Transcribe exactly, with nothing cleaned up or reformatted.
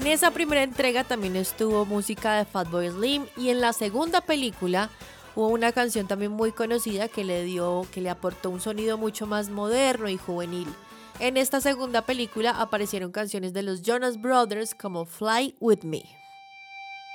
En esa primera entrega también estuvo música de Fatboy Slim y en la segunda película hubo una canción también muy conocida que le dio, que le aportó un sonido mucho más moderno y juvenil. En esta segunda película aparecieron canciones de los Jonas Brothers como Fly With Me.